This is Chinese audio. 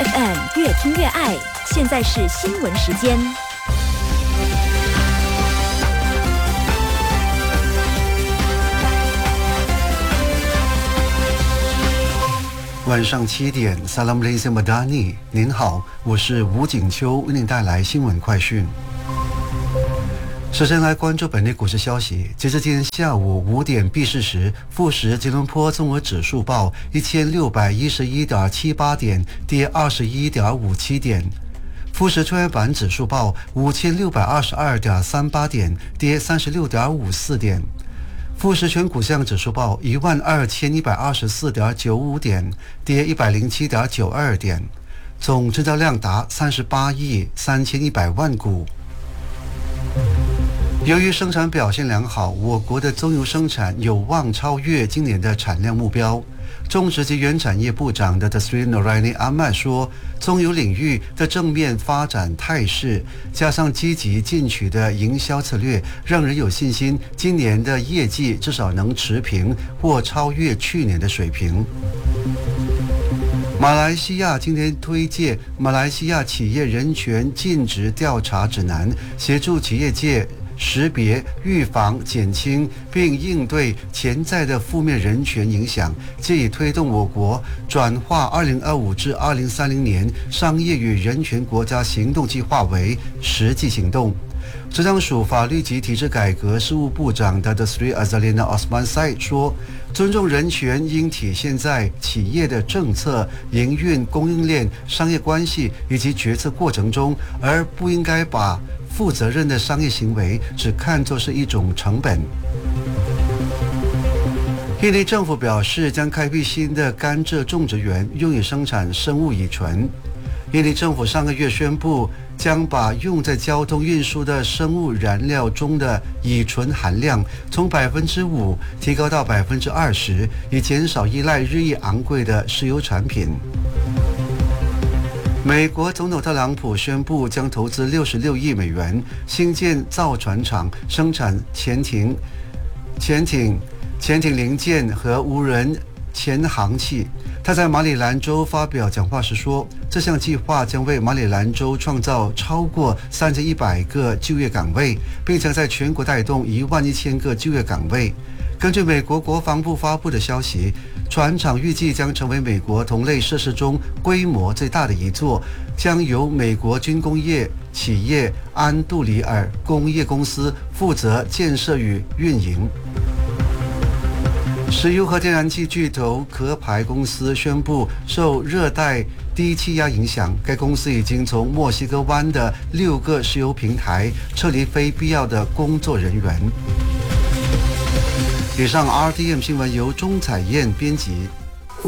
FM 越听越爱，现在是新闻时间。 晚上7点 Assalamualaikum Madani， 您好，我是吴景秋，为您带来新闻快讯。首先来关注本地股市消息。截至今天下午5点闭市时，富时吉隆坡综合指数报1611.78点，跌21.57点；富时创业板指数报5622.38点，跌36.54点；富时全股项指数报12124.95点，跌107.92点，总成交量达38亿3100万股。由于生产表现良好，我国的棕油生产有望超越今年的产量目标。种植及原产业部长的 Sri Noraini Ahmad 说，棕油领域的正面发展态势，加上积极进取的营销策略，让人有信心，今年的业绩至少能持平或超越去年的水平。马来西亚今天推介马来西亚企业人权尽职调查指南，协助企业界识别、预防、减轻并应对潜在的负面人权影响，借以推动我国转化2025至2030年商业与人权国家行动计划为实际行动。浙江省法律及体制改革事务部长 Datuk Seri Azalina Osman Said 说，尊重人权应体现在企业的政策、营运、供应链、商业关系以及决策过程中，而不应该把负责任的商业行为只看作是一种成本。印尼政府表示将开辟新的甘蔗种植园，用以生产生物乙醇。印尼政府上个月宣布，将把用在交通运输的生物燃料中的乙醇含量从5%提高到20%，以减少依赖日益昂贵的石油产品。美国总统特朗普宣布将投资66亿美元新建造船厂，生产潜艇零件和无人潜航器。他在马里兰州发表讲话时说，这项计划将为马里兰州创造超过3100个就业岗位，并将在全国带动11000个就业岗位。根据美国国防部发布的消息，船厂预计将成为美国同类设施中规模最大的一座，将由美国军工业企业安杜里尔工业公司负责建设与运营。石油和天然气巨头壳牌公司宣布，受热带低气压影响，该公司已经从墨西哥湾的6个石油平台撤离非必要的工作人员。以上 RTM 新闻由钟彩燕编辑。